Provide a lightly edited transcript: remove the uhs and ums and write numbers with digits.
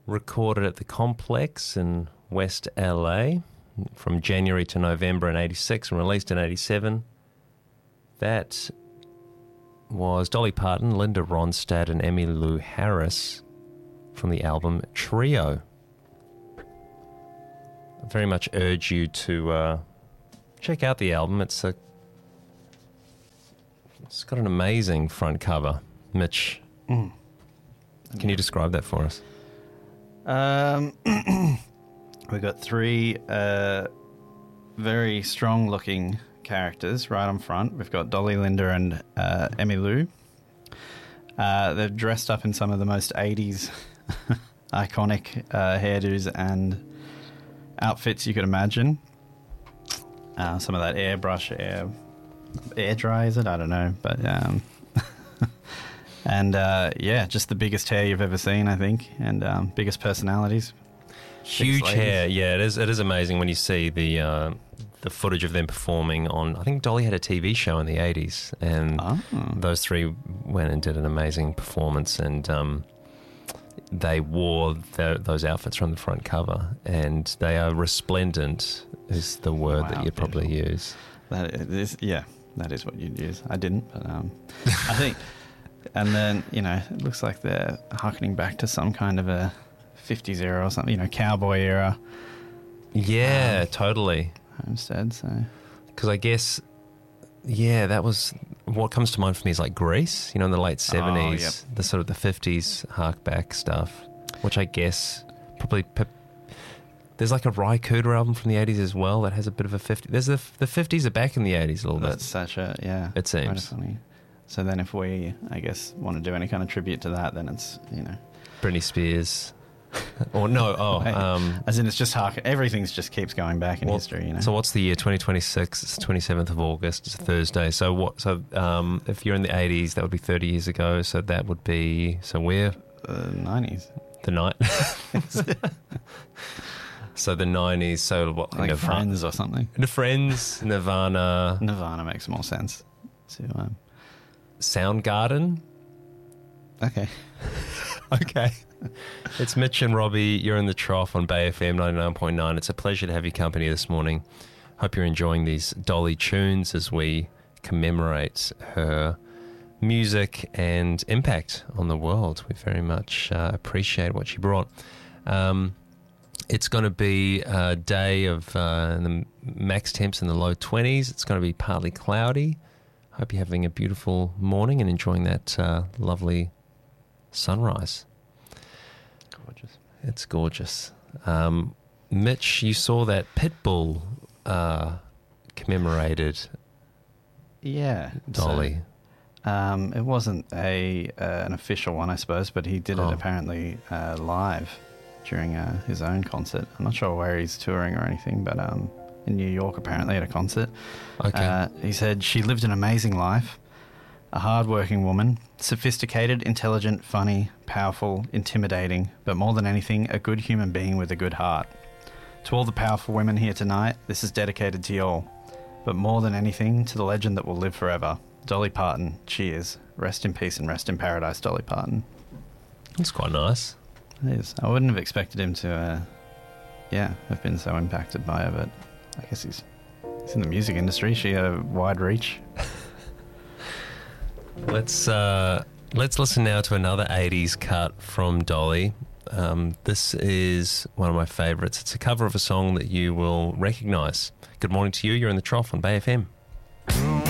recorded at the Complex in West LA from January to November in 86 and released in 87. That was Dolly Parton, Linda Ronstadt and Emmylou Harris from the album Trio. I very much urge you to check out the album. It's got an amazing front cover. Mitch, can you describe that for us? We've got three very strong-looking characters right on front. We've got Dolly, Linda, and Emmylou. They're dressed up in some of the most 80s iconic hairdos and outfits you could imagine. Some of that airbrush, air dry, is it? I don't know, but and just the biggest hair you've ever seen, I think, and biggest personalities. Huge hair, yeah. It is amazing when you see the footage of them performing on. I think Dolly had a TV show in the 80s, and those three went and did an amazing performance, and they wore those outfits from the front cover, and they are resplendent. Is the word that you'd probably use? That is what you'd use. I didn't, but I think. And then it looks like they're harkening back to some kind of a 50s era or something, cowboy era. Yeah, totally. Homestead, so. Because I guess, that was what comes to mind for me is like Grease, in the late 70s, the sort of the 50s hark back stuff, which I guess probably. There's like a Ry Cooder album from the 80s as well that has a bit of a 50s. There's the 50s are back in the 80s a little bit. That's such a, it seems. Kind of funny. So then if we, I guess, want to do any kind of tribute to that, then it's, Britney Spears. Or no, as in it's just everything's just keeps going back in history, So what's the year? 2026. It's the 27th of August. It's a Thursday. So what? So if you're in the 80s, that would be 30 years ago. So that would be. So we're 90s. The night. So the 90s. So what? Like Friends or something. The Friends, Nirvana. Nirvana makes more sense. To Soundgarden. Okay. Okay. It's Mitch and Robbie. You're in the Trough on Bay FM 99.9. It's a pleasure to have your company this morning. Hope you're enjoying these Dolly tunes as we commemorate her music and impact on the world. We very much appreciate what she brought. It's going to be a day of the max temps in the low 20s. It's going to be partly cloudy. Hope you're having a beautiful morning and enjoying that lovely sunrise. Gorgeous. It's gorgeous. Mitch, you saw that Pitbull commemorated Dolly. It wasn't an official one, I suppose, but he did it apparently live during his own concert. I'm not sure where he's touring or anything, but in New York apparently at a concert. Okay. He said, "She lived an amazing life. A hard-working woman, sophisticated, intelligent, funny, powerful, intimidating, but more than anything, a good human being with a good heart. To all the powerful women here tonight, this is dedicated to you all. But more than anything, to the legend that will live forever. Dolly Parton, cheers. Rest in peace and rest in paradise, Dolly Parton." That's quite nice. It is. I wouldn't have expected him to, have been so impacted by her, but I guess he's in the music industry. She had a wide reach. Let's listen now to another 80s cut from Dolly. This is one of my favourites. It's a cover of a song that you will recognise. Good morning to you. You're in the Trough on Bay FM.